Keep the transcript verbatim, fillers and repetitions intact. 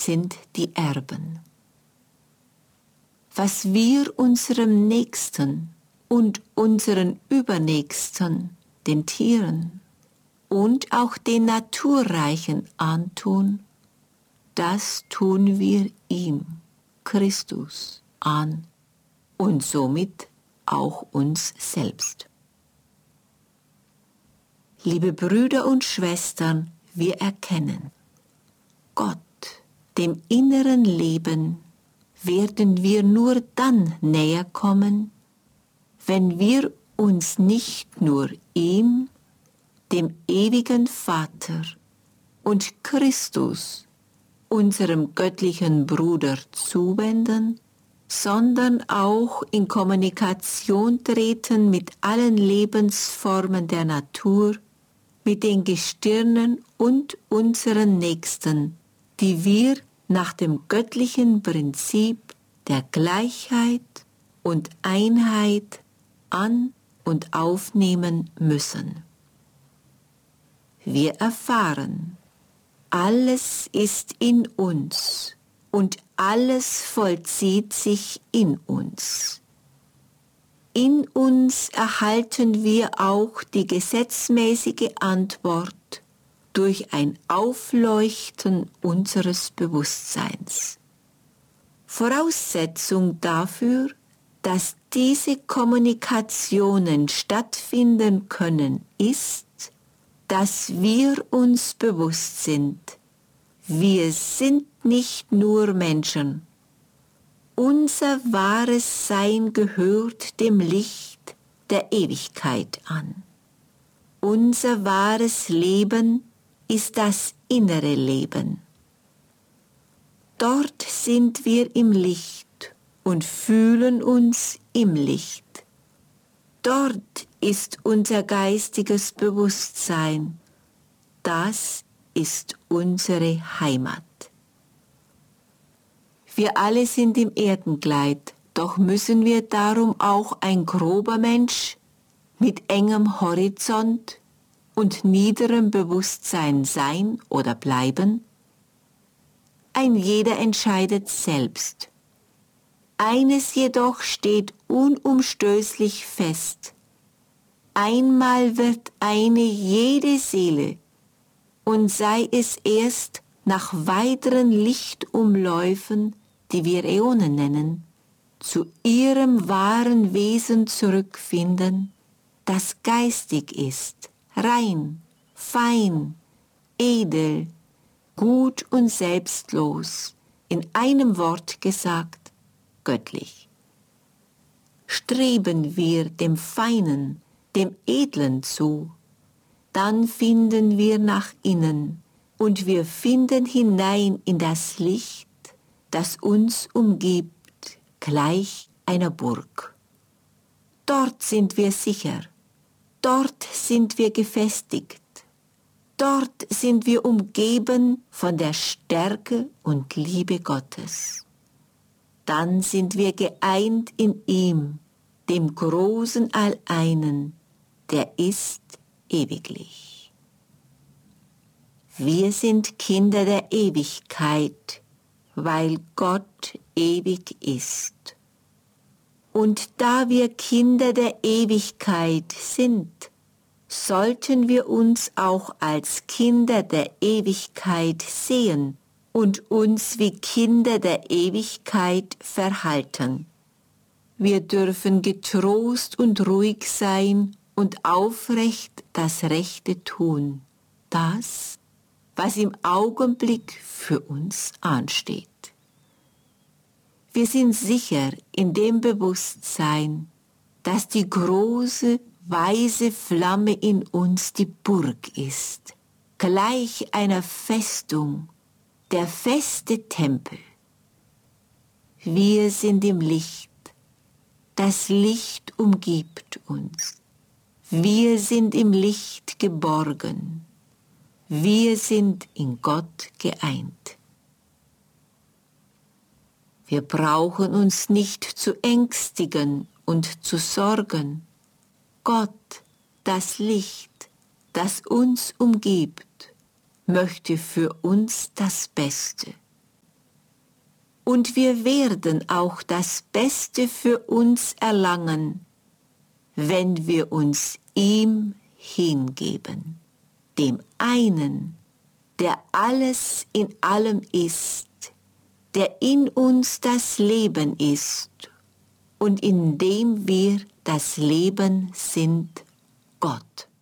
sind die Erben. Was wir unserem Nächsten und unseren Übernächsten, den Tieren und auch den Naturreichen antun, das tun wir ihm, Christus, an und somit auch uns selbst. Liebe Brüder und Schwestern, wir erkennen, Gott, dem inneren Leben, werden wir nur dann näher kommen, wenn wir uns nicht nur ihm, dem ewigen Vater und Christus, unserem göttlichen Bruder, zuwenden, sondern auch in Kommunikation treten mit allen Lebensformen der Natur, mit den Gestirnen und unseren Nächsten, die wir nach dem göttlichen Prinzip der Gleichheit und Einheit an- und aufnehmen müssen. Wir erfahren, alles ist in uns und alles vollzieht sich in uns. In uns erhalten wir auch die gesetzmäßige Antwort durch ein Aufleuchten unseres Bewusstseins. Voraussetzung dafür, dass diese Kommunikationen stattfinden können, ist, dass wir uns bewusst sind, wir sind nicht nur Menschen. Unser wahres Sein gehört dem Licht der Ewigkeit an. Unser wahres Leben ist das innere Leben. Dort sind wir im Licht und fühlen uns im Licht. Dort ist unser geistiges Bewusstsein. Das ist unsere Heimat. Wir alle sind im Erdenkleid, doch müssen wir darum auch ein grober Mensch mit engem Horizont und niederem Bewusstsein sein oder bleiben? Ein jeder entscheidet selbst. Eines jedoch steht unumstößlich fest. Einmal wird eine jede Seele, und sei es erst nach weiteren Lichtumläufen, die wir Äonen nennen, zu ihrem wahren Wesen zurückfinden, das geistig ist, rein, fein, edel, gut und selbstlos, in einem Wort gesagt, göttlich. Streben wir dem Feinen, dem Edlen zu, dann finden wir nach innen und wir finden hinein in das Licht, das uns umgibt, gleich einer Burg. Dort sind wir sicher, dort sind wir gefestigt, dort sind wir umgeben von der Stärke und Liebe Gottes. Dann sind wir geeint in ihm, dem großen Alleinen, der ist ewiglich. Wir sind Kinder der Ewigkeit, weil Gott ewig ist. Und da wir Kinder der Ewigkeit sind, sollten wir uns auch als Kinder der Ewigkeit sehen und uns wie Kinder der Ewigkeit verhalten. Wir dürfen getrost und ruhig sein und aufrecht das Rechte tun, das, was im Augenblick für uns ansteht. Wir sind sicher in dem Bewusstsein, dass die große, weise Flamme in uns die Burg ist, gleich einer Festung, der feste Tempel. Wir sind im Licht, das Licht umgibt uns. Wir sind im Licht geborgen. Wir sind in Gott geeint. Wir brauchen uns nicht zu ängstigen und zu sorgen. Gott, das Licht, das uns umgibt, möchte für uns das Beste. und wir werden auch das Beste für uns erlangen, wenn wir uns ihm hingeben, dem einen, der alles in allem ist, der in uns das Leben ist und in dem wir das Leben sind, Gott.